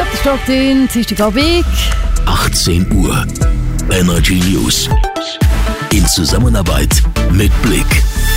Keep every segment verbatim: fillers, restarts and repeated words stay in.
Stock in Dienstagabend. achtzehn Uhr. Energy News. In Zusammenarbeit mit Blick.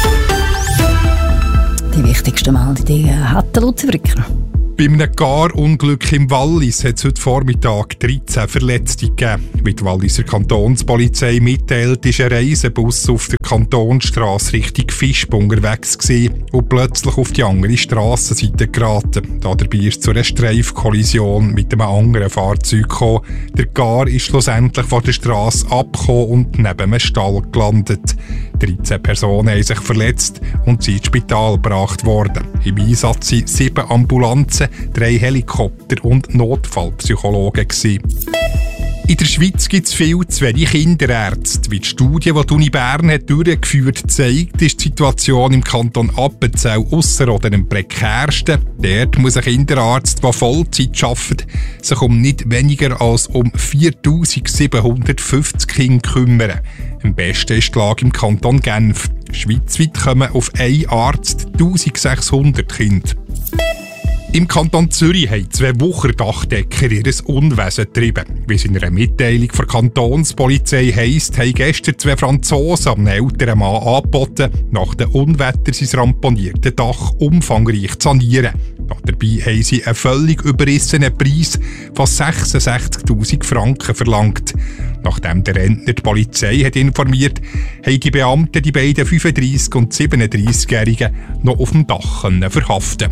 Die wichtigsten Meldungen hat der Luzi Brücker. Bei einem Garunglück im Wallis hat es heute Vormittag dreizehn Verletzte gegeben. Wie die Walliser Kantonspolizei mitteilt, ist ein Reisebus auf der Kantonsstrasse Richtung Fischb unterwegs gewesen und plötzlich auf die andere Strassenseite geraten. Dabei ist es zu einer Streifkollision mit einem anderen Fahrzeug gekommen. Der Gar ist schlussendlich von der Strasse abgekommen und neben einem Stall gelandet. dreizehn Personen haben sich verletzt und sind ins Spital gebracht worden. Im Einsatz sind sieben Ambulanzen, drei Helikopter und Notfallpsychologen gewesen. In der Schweiz gibt es viel zu wenig Kinderärzte. Wie die Studie, die die Uni Bern hat durchgeführt hat, zeigt, ist die Situation im Kanton Appenzell ausserordentlich am prekärsten. Dort muss ein Kinderarzt, der Vollzeit arbeitet, sich um nicht weniger als um viertausendsiebenhundertfünfzig Kinder kümmern. Am besten ist die Lage im Kanton Genf. Schweizweit kommen auf einen Arzt eintausendsechshundert Kinder. Im Kanton Zürich haben zwei Wucherdachdecker ihr Unwesen getrieben. Wie es in einer Mitteilung der Kantonspolizei heisst, haben gestern zwei Franzosen einem älteren Mann angeboten, nach dem Unwetter sein ramponierte Dach umfangreich zu sanieren. Dabei haben sie einen völlig überrissenen Preis von sechsundsechzigtausend Franken verlangt. Nachdem der Rentner die Polizei hat informiert, haben die Beamten die beiden fünfunddreissig- und siebenunddreiszigjährigen noch auf dem Dach verhaften.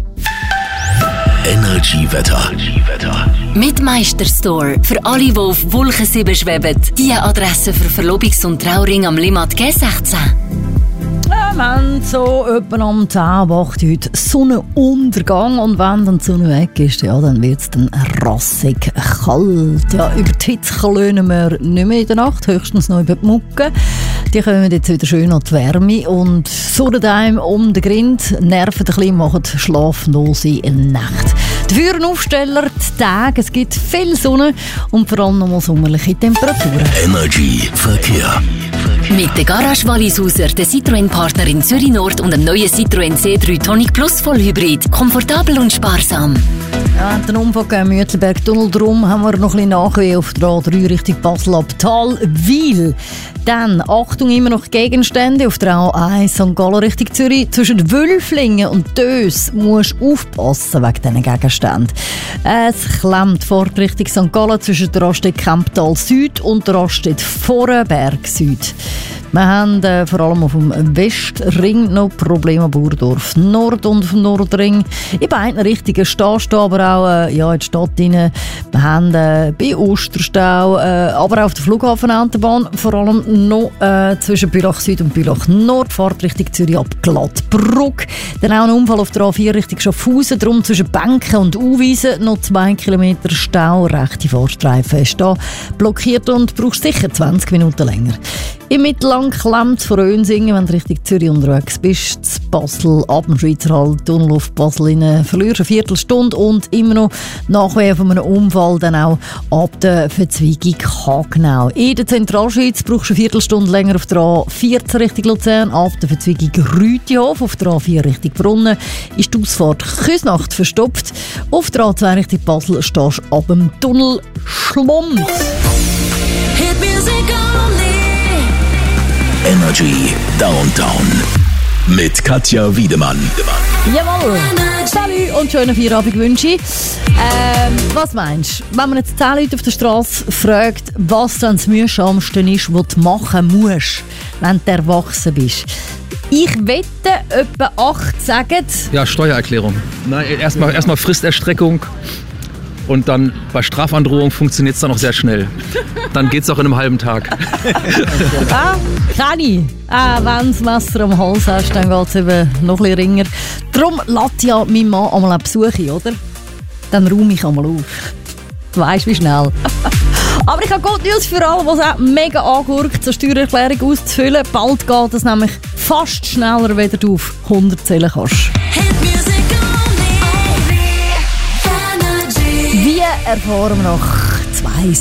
Energy-Wetter. Mit Meisterstore. Für alle, die auf Wolken sieben schweben. Die Adresse für Verlobungs- und Trauring am Limmat G sechzehn. Ja, wir haben so etwa am zehn, acht heute Sonnenuntergang. Und wenn dann die Sonne weg ist, ja, dann wird es dann rassig kalt. Ja, über die Hitze löhnen wir nicht mehr in der Nacht, höchstens noch über die Mucke. Die kommen jetzt wieder schön an die Wärme und surren einem um den Grind, nerven ein bisschen, machen schlaflose Nächte. Dafür ein Aufsteller, die Tage, es gibt viel Sonne und vor allem nochmal sommerliche Temperaturen. Energy Verkehr. Mit der Garage Wallisauser, der Citroën-Partner in Zürich Nord und dem neuen Citroën C drei Tonic Plus Vollhybrid. Komfortabel und sparsam. Ja, den Unfall im Mützelberg-Tunnel drum haben wir noch ein bisschen Nachweh auf der A drei Richtung Basel-Abtal-Wil. Dann, Achtung, immer noch Gegenstände auf der A eins Sankt Gallen Richtung Zürich. Zwischen Wülflingen und Dös musst du aufpassen wegen diesen Gegenständen. Es klemmt fort Richtung Sankt Gallen zwischen der Raststätte Kemptal Süd und der Raststätte Vorarlberg Süd. Wir haben äh, vor allem auf dem Westring noch Probleme am Burdorf Nord und auf dem Nordring. In beiden Richtungen stehst du aber auch äh, ja, in die Stadt rein. Wir haben äh, bei Osterstau, äh, aber auch auf der Flughafenautobahn vor allem noch äh, zwischen Bülach Süd und Bülach Nord, Fahrt Richtung Zürich ab Glattbruck. Dann auch ein Unfall auf der A vier Richtung Schaffhausen, darum zwischen Bänken und Uwiesen noch zwei Kilometer Stau. Rechte Fahrstreifen ist da blockiert und brauchst sicher zwanzig Minuten länger. Im Mittelland klemmt es von Önsingen, wenn du Richtung Zürich unterwegs bist. Zu Basel, ab dem Schweizer Hall, Tunnel auf Basel rein, verlierst eine Viertelstunde und immer noch Nachwehen von einem Unfall, dann auch ab der Verzweigung Hagenau. In der Zentralschweiz brauchst du eine Viertelstunde länger auf der A vierzehn Richtung Luzern, ab der Verzweigung Rütihof. Auf der A vier Richtung Brunnen ist die Ausfahrt Küsnacht verstopft. Auf der A zwei Richtung Basel stehst du ab dem Tunnel Schlumms. Energy Downtown. Mit Katja Wiedemann. Jawohl! Salut und schönen Feierabend wünsche ich. Ähm, was meinst du, wenn man jetzt zehn Leute auf der Straße fragt, was dann das Mühsamste ist, was du machen musst, wenn du erwachsen bist? Ich wette, etwa acht sagen... Ja, Steuererklärung. Nein, erstmal erstmal Fristerstreckung. Und dann bei Strafandrohung funktioniert es dann auch sehr schnell. Dann geht es auch in einem halben Tag. Ah, kann ich. Ah, wenn du das Messer am Hals hast, dann geht es eben noch ein bisschen ringer. Darum lässt ja mein Mann einmal einen Besuch ein, oder? Dann räume ich einmal auf. Du weisst, wie schnell. Aber ich habe Good News für alle, die es auch mega angurkt, so Steuererklärung auszufüllen. Bald geht es nämlich fast schneller, wenn du auf hundert zählen kannst. Wie erfahren wir nach zwei